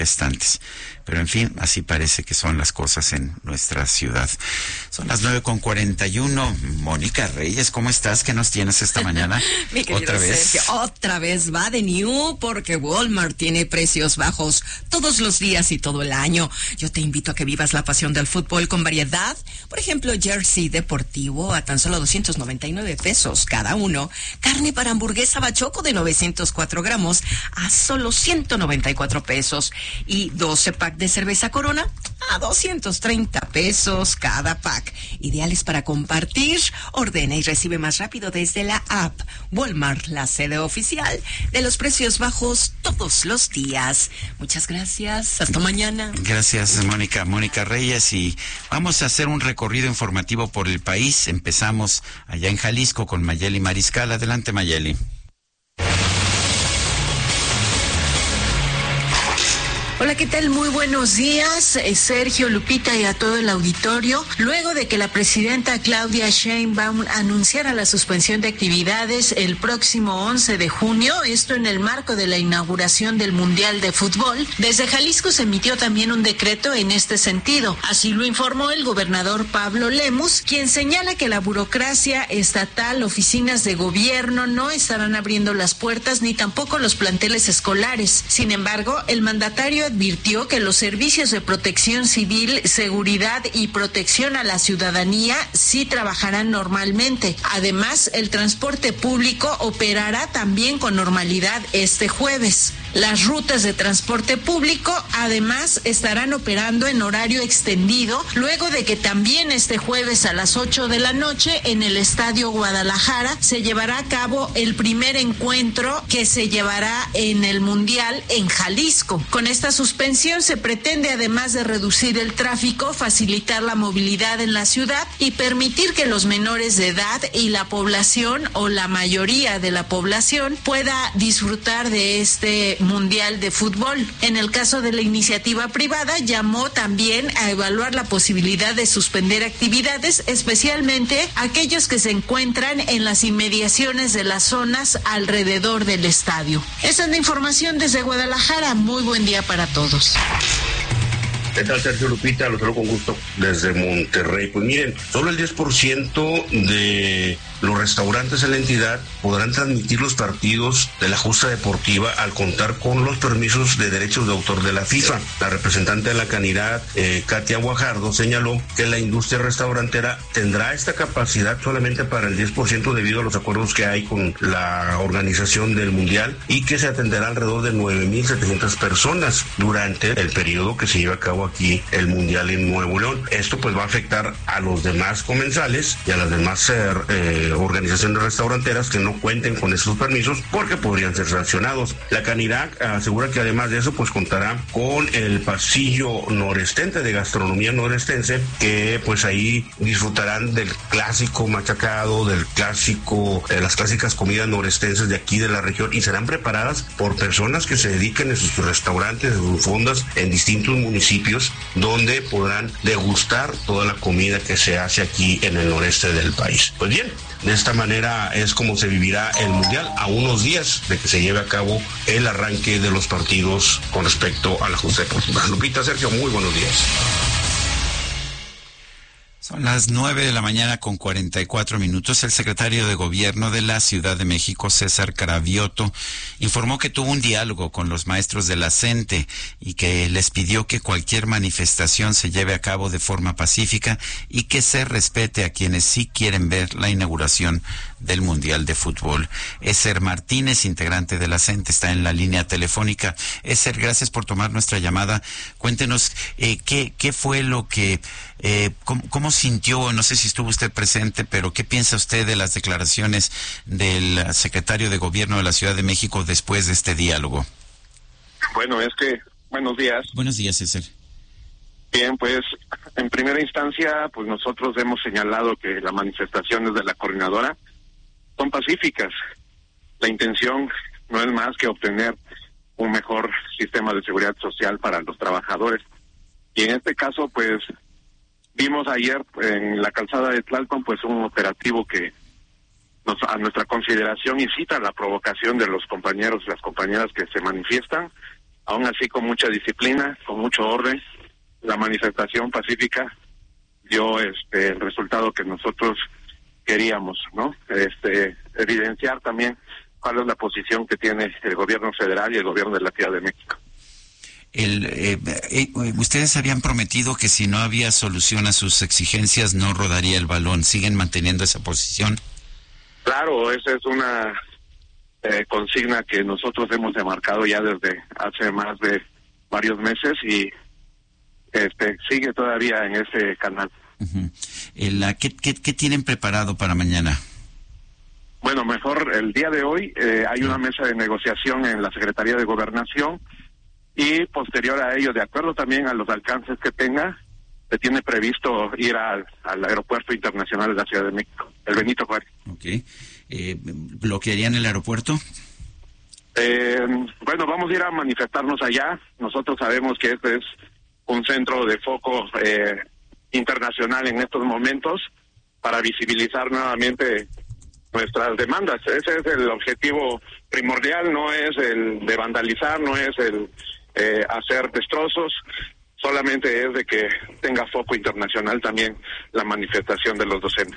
manifestantes. Pero en fin, así parece que son las cosas en nuestra ciudad. Son las 9:41. Mónica Reyes, ¿cómo estás? ¿Qué nos tienes esta mañana? Mi querido ¿Otra vez? Sergio, otra vez va de new, porque Walmart tiene precios bajos todos los días y todo el año. Yo te invito a que vivas la pasión del fútbol con variedad. Por ejemplo, jersey deportivo a tan solo 299 pesos cada uno. Carne para hamburguesa bachoco de 904 gramos a solo 194 pesos. Y 12 pack de cerveza Corona a 230 pesos cada pack. Ideales para compartir. Ordena y recibe más rápido desde la app. Walmart, la sede oficial de los precios bajos todos los días. Muchas gracias. Hasta mañana. Gracias, Mónica. Mónica Reyes, y vamos a hacer un recorrido informativo por el país. Empezamos allá en Jalisco con Mayeli Mariscal. Adelante, Mayeli. Hola, ¿qué tal? Muy buenos días, Sergio, Lupita y a todo el auditorio. Luego de que la presidenta Claudia Sheinbaum anunciara la suspensión de actividades el próximo 11 de junio, esto en el marco de la inauguración del Mundial de Fútbol, desde Jalisco se emitió también un decreto en este sentido. Así lo informó el gobernador Pablo Lemus, quien señala que la burocracia estatal, oficinas de gobierno no estarán abriendo las puertas ni tampoco los planteles escolares. Sin embargo, el mandatario advirtió que los servicios de protección civil, seguridad y protección a la ciudadanía sí trabajarán normalmente. Además, el transporte público operará también con normalidad este jueves. Las rutas de transporte público además estarán operando en horario extendido, luego de que también este jueves a las 8 de la noche en el Estadio Guadalajara se llevará a cabo el primer encuentro que se llevará en el Mundial en Jalisco. Con esta suspensión se pretende, además de reducir el tráfico, facilitar la movilidad en la ciudad y permitir que los menores de edad y la población o la mayoría de la población pueda disfrutar de este Mundial de Fútbol. En el caso de la iniciativa privada, llamó también a evaluar la posibilidad de suspender actividades, especialmente aquellos que se encuentran en las inmediaciones de las zonas alrededor del estadio. Esa es la información desde Guadalajara. Muy buen día para todos. ¿Qué tal, Sergio, Lupita? Los saludo con gusto desde Monterrey. Pues miren, solo el 10% de los restaurantes en la entidad podrán transmitir los partidos de la justa deportiva al contar con los permisos de derechos de autor de la FIFA. La representante de la Canidad, Katia Guajardo, señaló que la industria restaurantera tendrá esta capacidad solamente para el 10% debido a los acuerdos que hay con la organización del Mundial y que se atenderá alrededor de 9,700 personas durante el periodo que se lleva a cabo aquí el Mundial en Nuevo León. Esto pues va a afectar a los demás comensales y a las demás organizaciones restauranteras que no cuenten con esos permisos porque podrían ser sancionados. La Canidad asegura que además de eso pues contará con el pasillo norestense de gastronomía norestense, que pues ahí disfrutarán del clásico machacado, del clásico, las clásicas comidas norestenses de aquí de la región, y serán preparadas por personas que se dediquen en sus restaurantes, en sus fondas en distintos municipios, donde podrán degustar toda la comida que se hace aquí en el noreste del país. Pues bien, de esta manera es como se vivirá el Mundial a unos días de que se lleve a cabo el arranque de los partidos con respecto a la justa deportiva. Lupita, Sergio, muy buenos días. Son las 9:44 a.m. El secretario de Gobierno de la Ciudad de México, César Cravioto, informó que tuvo un diálogo con los maestros de la CENTE y que les pidió que cualquier manifestación se lleve a cabo de forma pacífica y que se respete a quienes sí quieren ver la inauguración del Mundial de Fútbol. Eser Martínez, integrante de la CENTE, está en la línea telefónica. Eser, gracias por tomar nuestra llamada. Cuéntenos qué fue lo que, cómo sintió, no sé si estuvo usted presente, pero ¿qué piensa usted de las declaraciones del secretario de Gobierno de la Ciudad de México después de este diálogo? Bueno, buenos días. Buenos días, César. Bien, pues en primera instancia, pues nosotros hemos señalado que las manifestaciones de la coordinadora son pacíficas. La intención no es más que obtener un mejor sistema de seguridad social para los trabajadores. Y en este caso, pues, vimos ayer en la calzada de Tlalpan, pues, un operativo que a nuestra consideración incita a la provocación de los compañeros y las compañeras que se manifiestan aún así con mucha disciplina, con mucho orden. La manifestación pacífica dio el resultado que nosotros queríamos, ¿no? Evidenciar también cuál es la posición que tiene el gobierno federal y el gobierno de la Ciudad de México. Ustedes habían prometido que si no había solución a sus exigencias no rodaría el balón. ¿Siguen manteniendo esa posición? Claro, esa es una consigna que nosotros hemos demarcado ya desde hace más de varios meses y sigue todavía en ese canal. Uh-huh. ¿Qué tienen preparado para mañana? Bueno, mejor el día de hoy hay una mesa de negociación en la Secretaría de Gobernación y posterior a ello, de acuerdo también a los alcances que tenga, se tiene previsto ir al Aeropuerto Internacional de la Ciudad de México, el Benito Juárez. Okay. ¿Bloquearían el aeropuerto? Bueno, vamos a ir a manifestarnos allá. Nosotros sabemos que este es un centro de foco internacional en estos momentos para visibilizar nuevamente nuestras demandas. Ese es el objetivo primordial, no es el de vandalizar, no es el hacer destrozos, solamente es de que tenga foco internacional también la manifestación de los docentes.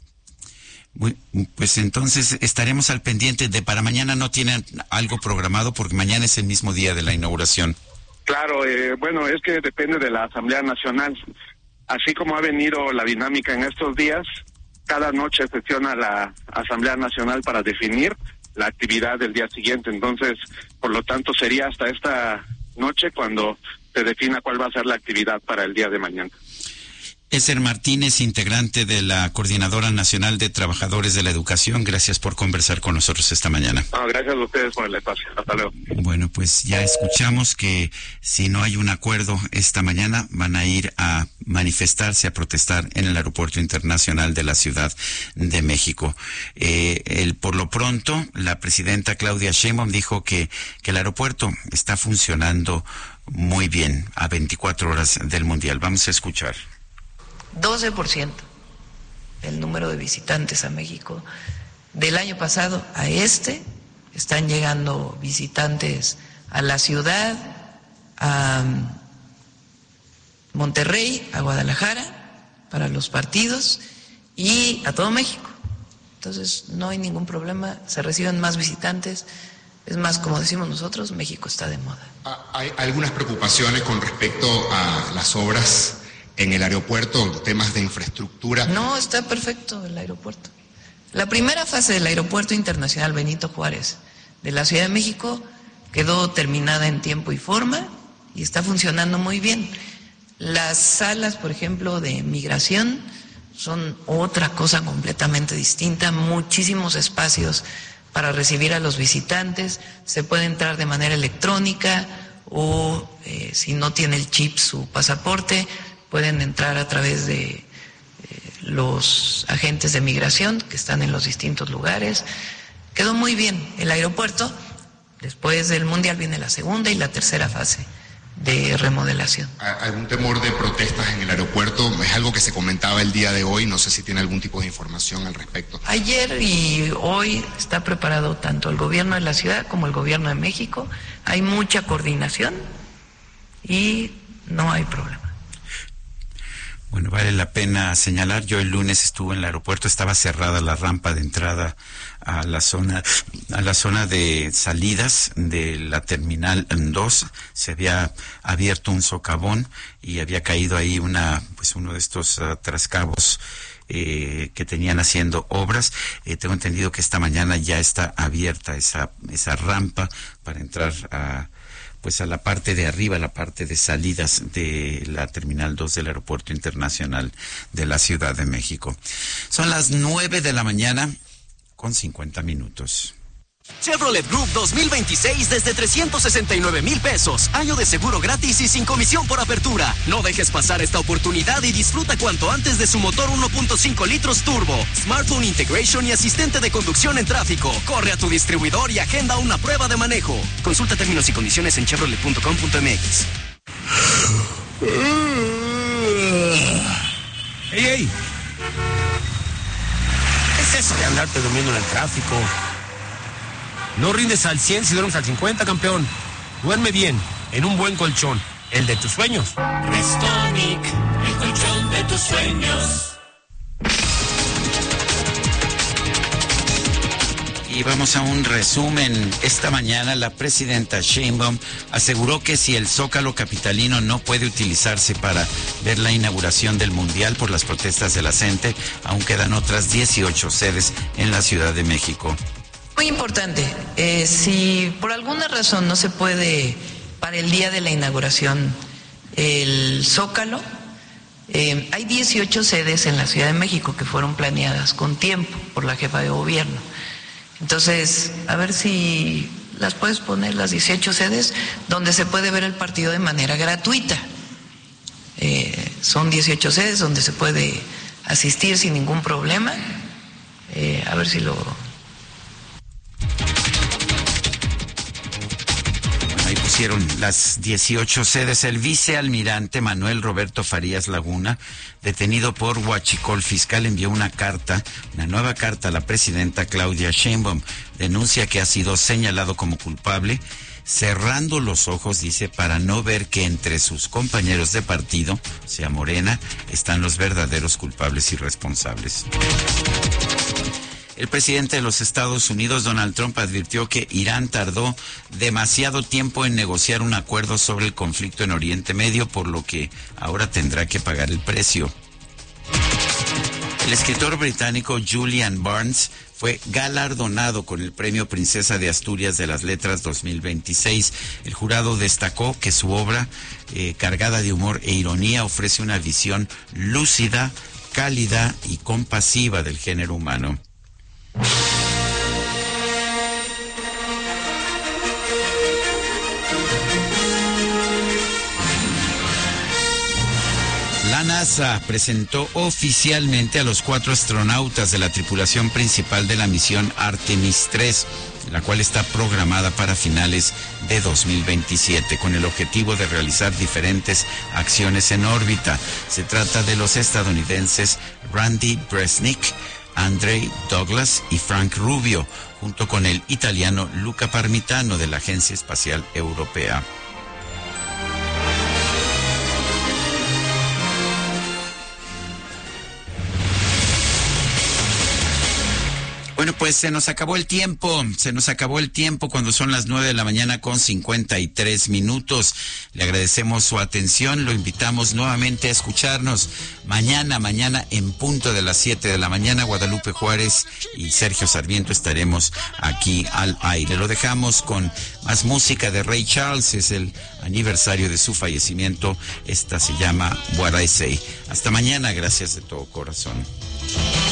Pues entonces estaremos al pendiente de para mañana. ¿No tienen algo programado? Porque mañana es el mismo día de la inauguración. Claro, bueno, es que depende de la Asamblea Nacional. Así como ha venido la dinámica en estos días, cada noche sesiona la Asamblea Nacional para definir la actividad del día siguiente. Entonces, por lo tanto, sería hasta esta noche cuando se defina cuál va a ser la actividad para el día de mañana. Eser Martínez, integrante de la Coordinadora Nacional de Trabajadores de la Educación, gracias por conversar con nosotros esta mañana. No, gracias a ustedes por el espacio. Hasta luego. Bueno, pues ya escuchamos que si no hay un acuerdo esta mañana, van a ir a manifestarse, a protestar en el Aeropuerto Internacional de la Ciudad de México. Por lo pronto, la presidenta Claudia Sheinbaum dijo que el aeropuerto está funcionando muy bien a 24 horas del Mundial. Vamos a escuchar. 12% el número de visitantes a México. Del año pasado a están llegando visitantes a la ciudad, a Monterrey, a Guadalajara, para los partidos y a todo México. Entonces no hay ningún problema, se reciben más visitantes. Es más, como decimos nosotros, México está de moda. ¿Hay algunas preocupaciones con respecto a las obras en el aeropuerto, temas de infraestructura? No, está perfecto el aeropuerto. La primera fase del Aeropuerto Internacional Benito Juárez de la Ciudad de México quedó terminada en tiempo y forma y está funcionando muy bien. Las salas, por ejemplo, de migración son otra cosa completamente distinta, muchísimos espacios para recibir a los visitantes, se puede entrar de manera electrónica o si no tiene el chip su pasaporte, pueden entrar a través de los agentes de migración que están en los distintos lugares. Quedó muy bien el aeropuerto. Después del Mundial viene la segunda y la tercera fase de remodelación. ¿Algún temor de protestas en el aeropuerto? Es algo que se comentaba el día de hoy, no sé si tiene algún tipo de información al respecto. Ayer y hoy está preparado tanto el gobierno de la ciudad como el gobierno de México. Hay mucha coordinación y no hay problema. Bueno, vale la pena señalar, yo el lunes estuve en el aeropuerto, estaba cerrada la rampa de entrada a la zona de salidas de la Terminal 2, se había abierto un socavón y había caído ahí uno de estos trascabos que tenían haciendo obras. Tengo entendido que esta mañana ya está abierta esa rampa para entrar a la parte de arriba, la parte de salidas de la Terminal 2 del Aeropuerto Internacional de la Ciudad de México. Son las 9 de la mañana con 50 minutos. Chevrolet Group 2026 desde 369,000 pesos. Año de seguro gratis y sin comisión por apertura. No dejes pasar esta oportunidad y disfruta cuanto antes de su motor 1.5 litros turbo, smartphone integration y asistente de conducción en tráfico. Corre a tu distribuidor y agenda una prueba de manejo. Consulta términos y condiciones en chevrolet.com.mx. ¡Ey! ¿Qué es eso de andarte durmiendo en el tráfico? No rindes al 100 si duermes al 50, campeón. Duerme bien en un buen colchón, el de tus sueños. Restonic, el colchón de tus sueños. Y vamos a un resumen. Esta mañana la presidenta Sheinbaum aseguró que si el Zócalo capitalino no puede utilizarse para ver la inauguración del Mundial por las protestas de la gente, aún quedan otras 18 sedes en la Ciudad de México. Muy importante, si por alguna razón no se puede para el día de la inauguración el Zócalo, hay 18 sedes en la Ciudad de México que fueron planeadas con tiempo por la jefa de gobierno. Entonces, a ver si las puedes poner, las 18 sedes, donde se puede ver el partido de manera gratuita. Son 18 sedes donde se puede asistir sin ningún problema. A ver si lo... Ahí pusieron las 18 sedes. El vicealmirante Manuel Roberto Farías Laguna, detenido por huachicol fiscal, envió una nueva carta a la presidenta Claudia Sheinbaum. Denuncia que ha sido señalado como culpable, cerrando los ojos, dice, para no ver que entre sus compañeros de partido, o sea, Morena, están los verdaderos culpables y responsables. El presidente de los Estados Unidos, Donald Trump, advirtió que Irán tardó demasiado tiempo en negociar un acuerdo sobre el conflicto en Oriente Medio, por lo que ahora tendrá que pagar el precio. El escritor británico Julian Barnes fue galardonado con el Premio Princesa de Asturias de las Letras 2026. El jurado destacó que su obra, cargada de humor e ironía, ofrece una visión lúcida, cálida y compasiva del género humano. La NASA presentó oficialmente a los 4 astronautas de la tripulación principal de la misión Artemis 3, la cual está programada para finales de 2027, con el objetivo de realizar diferentes acciones en órbita. Se trata de los estadounidenses Randy Bresnik, Andrei Douglas y Frank Rubio, junto con el italiano Luca Parmitano de la Agencia Espacial Europea. Bueno, pues se nos acabó el tiempo cuando son las 9 de la mañana con 53 minutos. Le agradecemos su atención, lo invitamos nuevamente a escucharnos mañana en punto de las 7 de la mañana. Guadalupe Juárez y Sergio Sarmiento estaremos aquí al aire. Lo dejamos con más música de Ray Charles, es el aniversario de su fallecimiento. Esta se llama What I Say. Hasta mañana, gracias de todo corazón.